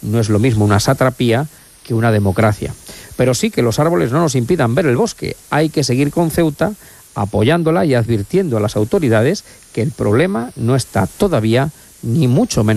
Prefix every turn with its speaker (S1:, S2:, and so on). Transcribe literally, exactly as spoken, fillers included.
S1: no es lo mismo una satrapía que una democracia. Pero sí que los árboles no nos impidan ver el bosque. Hay que seguir con Ceuta, apoyándola y advirtiendo a las autoridades que el problema no está todavía ni mucho menos